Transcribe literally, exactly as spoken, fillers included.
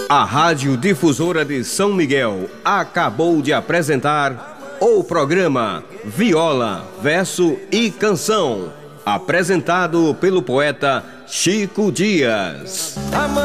A Rádio Difusora de São Miguel acabou de apresentar o programa Viola, Verso e Canção, apresentado pelo poeta Chico Dias.